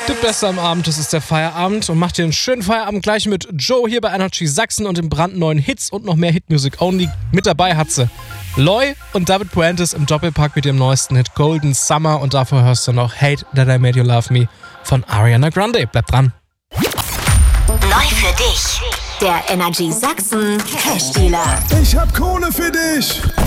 Das Beste am Abend, das ist der Feierabend und macht dir einen schönen Feierabend gleich mit Joe hier bei Energy Sachsen und den brandneuen Hits und noch mehr Hitmusic Only. Mit dabei hat sie Loy und David Puentes im Doppelpack mit dem neuesten Hit Golden Summer und davor hörst du noch Hate That I Made You Love Me von Ariana Grande. Bleib dran. Neu für dich, der Energy Sachsen Cash Dealer. Ich hab Kohle für dich.